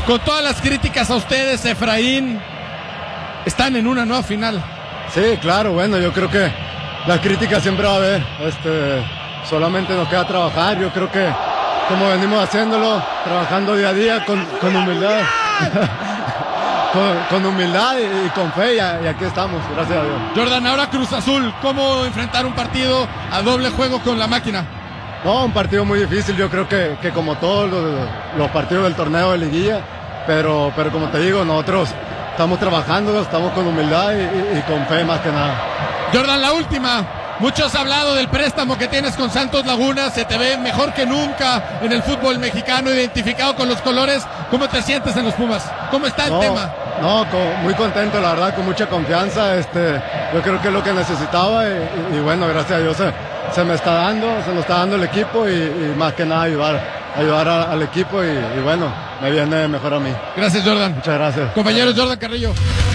Con todas las críticas a ustedes, Efraín, están en una nueva final. Sí, claro, bueno, yo creo que las críticas siempre va a haber. Solamente nos queda trabajar. Yo creo que como venimos haciéndolo, trabajando día a día con humildad. con humildad y con fe, y aquí estamos, gracias a Dios. Jordan, ahora Cruz Azul, ¿cómo enfrentar un partido a doble juego con la máquina? No, un partido muy difícil, yo creo que como todos los partidos del torneo de liguilla, pero como te digo, nosotros estamos trabajando, estamos con humildad y con fe más que nada. Jordan, la última. Muchos han hablado del préstamo que tienes con Santos Laguna, se te ve mejor que nunca en el fútbol mexicano, identificado con los colores. ¿Cómo te sientes en los Pumas? ¿Cómo está el tema? No, muy contento, la verdad, con mucha confianza. Yo creo que es lo que necesitaba y bueno, gracias a Dios se me está dando, se nos está dando el equipo y más que nada ayudar al equipo y bueno, me viene mejor a mí. Gracias, Jordan. Muchas gracias. Compañero Jordan Carrillo.